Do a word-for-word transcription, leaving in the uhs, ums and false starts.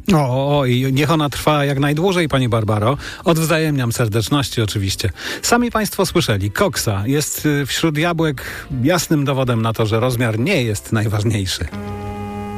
O, o, i niech ona trwa jak najdłużej, pani Barbaro. Odwzajemniam serdeczności oczywiście. Sami państwo słyszeli, koksa jest wśród jabłek jasnym dowodem na to, że rozmiar nie jest najważniejszy.